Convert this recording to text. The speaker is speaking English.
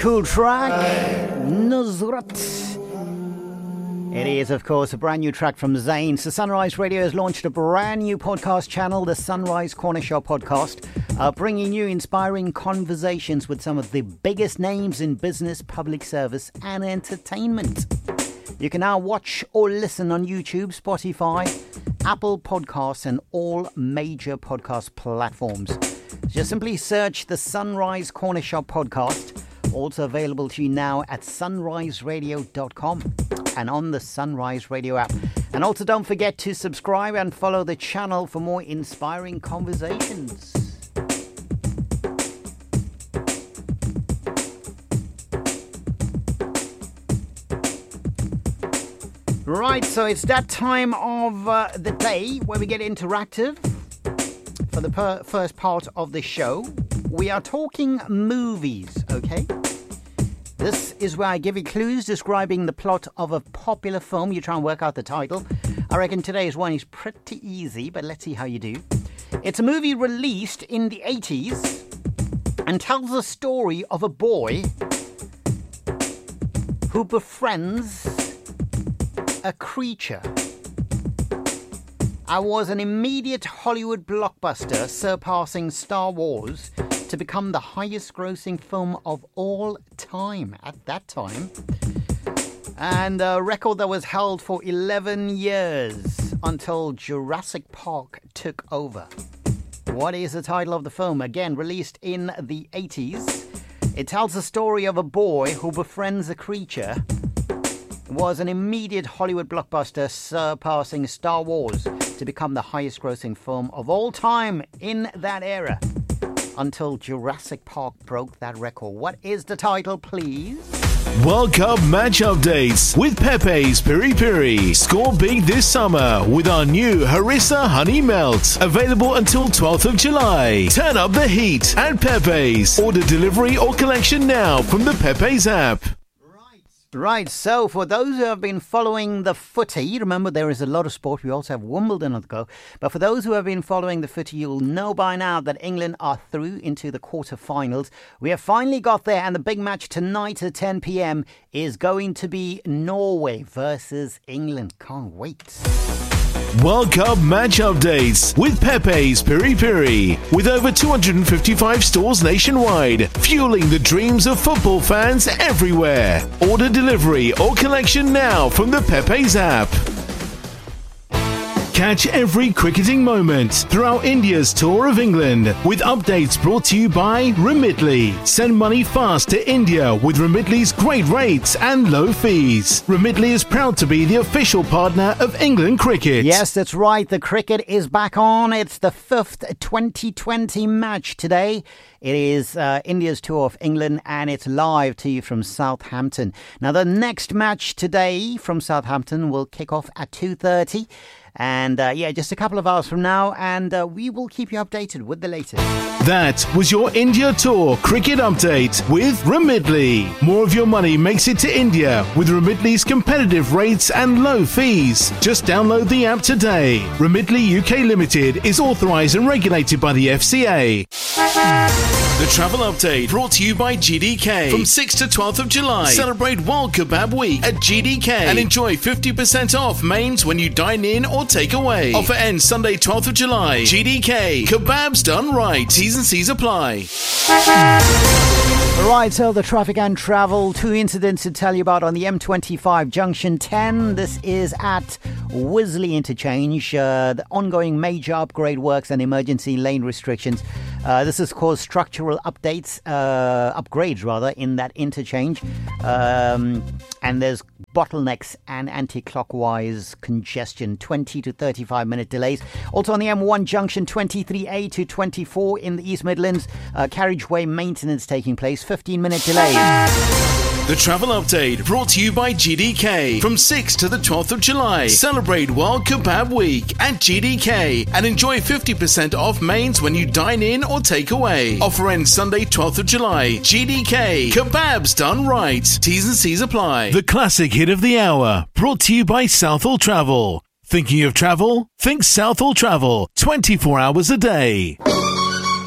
cool track, Nusrat. It is, of course, a brand new track from Zayn. So Sunrise Radio has launched a brand new podcast channel, the Sunrise Corner Show podcast, bringing you inspiring conversations with some of the biggest names in business, public service and entertainment. You can now watch or listen on YouTube, Spotify, Apple Podcasts and all major podcast platforms. Just simply search the Sunrise Corner Show podcast, also available to you now at sunriseradio.com and on the Sunrise Radio app. And also don't forget to subscribe and follow the channel for more inspiring conversations. Right, so it's that time of the day where we get interactive. For the first part of the show, we are talking movies, okay? This is where I give you clues describing the plot of a popular film. You try and work out the title. I reckon today's one is pretty easy, but let's see how you do. It's a movie released in the 80s and tells the story of a boy who befriends a creature. I was an immediate Hollywood blockbuster, surpassing Star Wars to become the highest grossing film of all time at that time. And a record that was held for 11 years until Jurassic Park took over. What is the title of the film? Again, released in the 80s. It tells the story of a boy who befriends a creature. It was an immediate Hollywood blockbuster, surpassing Star Wars to become the highest grossing film of all time in that era until Jurassic Park broke that record. What is the title, please? World Cup match updates with Pepe's Piri Piri. Score big this summer with our new Harissa Honey Melt. Available until 12th of July. Turn up the heat at Pepe's. Order delivery or collection now from the Pepe's app. Right, so for those who have been following the footy, remember there is a lot of sport. We also have Wimbledon on the go. But for those who have been following the footy, you'll know by now that England are through into the quarterfinals. We have finally got there, and the big match tonight at 10 p.m. is going to be Norway versus England. Can't wait. World Cup match updates with Pepe's Piri Piri. With over 255 stores nationwide, fueling the dreams of football fans everywhere. Order delivery or collection now from the Pepe's app. Catch every cricketing moment throughout India's tour of England with updates brought to you by Remitly. Send money fast to India with Remitly's great rates and low fees. Remitly is proud to be the official partner of England cricket. Yes, that's right. The cricket is back on. It's the 5th 2020 match today. It is India's tour of England, and it's live to you from Southampton. Now, the next match today from Southampton will kick off at 2:30. And just a couple of hours from now, and we will keep you updated with the latest. That was your India Tour cricket update with Remitly. More of your money makes it to India with Remitly's competitive rates and low fees. Just download the app today. Remitly UK Limited is authorised and regulated by the FCA. The travel update brought to you by GDK. From 6th to 12th of July, celebrate World Kebab Week at GDK and enjoy 50% off mains when you dine in or take away. Offer ends Sunday 12th of July. GDK. Kebabs done right. T's and C's apply. Right, so the traffic and travel. 2 incidents to tell you about on the M25 Junction 10. This is at Wisley Interchange. The ongoing major upgrade works and emergency lane restrictions. This has caused structural upgrades in that interchange. And there's bottlenecks and anti-clockwise congestion, 20 to 35 minute delays. Also on the M1 junction 23A to 24 in the East Midlands, carriageway maintenance taking place, 15-minute delays. The travel update brought to you by GDK. From 6th to the 12th of July, celebrate World Kebab Week at GDK and enjoy 50% off mains when you dine in or take away. Offer ends Sunday 12th of July. GDK. Kebabs done right. T's and C's apply. The classic hit of the hour brought to you by Southall Travel. Thinking of travel? Think Southall Travel. 24 hours a day.